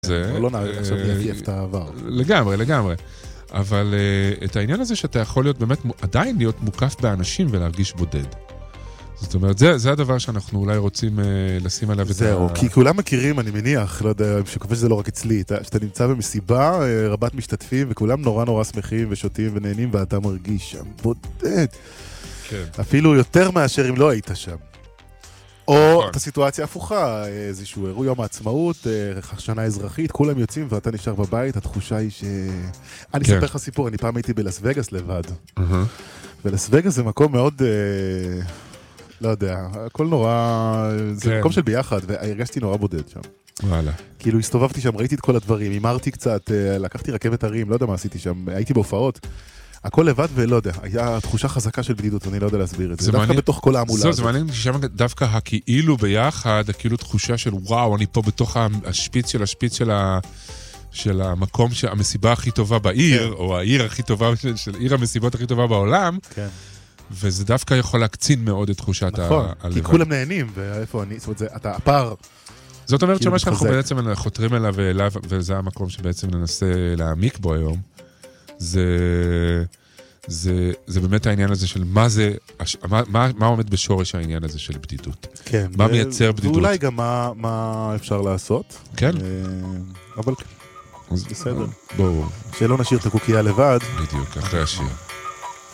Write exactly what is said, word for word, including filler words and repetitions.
זה... לא נערך עכשיו להפייף את העבר. לגמרי, לגמרי. אבל את העניין הזה שאתה יכול להיות באמת, עדיין להיות מוקף באנשים ולהרגיש בודד. זאת אומרת, זה, זה הדבר שאנחנו אולי רוצים לשים עליו את ה... זהו, כי כולם מכירים, אני מניח, לא יודע, שקופש שזה לא רק אצלי, שאתה נמצא במסיבה רבת משתתפים, וכולם נורא נורא שמחים ושותים ונהנים, ואתה מרגיש שם בודד. כן. אפילו יותר מאשר אם לא היית שם. או את הסיטואציה הפוכה, איזשהו אירוע יום העצמאות, שנה אזרחית, כולם יוצאים ואתה נשאר בבית, התחושה היא ש... אני אספר לך סיפור, אני פעם הייתי בלס וגאס לבד. ולס וגאס זה מקום מאוד... לא יודע, הכל נורא... זה מקום של ביחד, והרגשתי נורא בודד שם. וואלה. כאילו הסתובבתי שם, ראיתי את כל הדברים, הימרתי קצת, לקחתי רכבת הרים, לא יודע מה עשיתי שם, הייתי בהופעות. הכל לבד ולא יודע, היה תחושה חזקה של בדידות, אני לא יודע להסביר את זה. זה דווקא בתוך כל העמולה הזאת. זה מעניין ששם דווקא הכאילו ביחד, הכאילו תחושה של וואו, אני פה בתוך השפיץ של השפיץ של ה... של המקום, המסיבה הכי טובה בעיר, או העיר הכי טובה, של עיר המסיבות הכי טובה בעולם. כן. וזה דווקא יכול להקצין מאוד את תחושת הלבד. נכון, כי כולם נהנים, ואיפה אני, זאת אומרת, זה, אתה הפער. זאת אומרת שמה שאנחנו בעצם חותרים אליו ואליו, וזה המקום שבעצם ננסה להעמיק בו היום, זה, זה, זה באמת העניין הזה של מה זה, מה, מה, מה עומד בשורש העניין הזה של בדידות. כן. מה מייצר בדידות. ואולי גם מה, מה אפשר לעשות. כן. אבל בסדר. בואו. שלא נשאיר את הקוקייה לבד. בדיוק, אחרי השיר.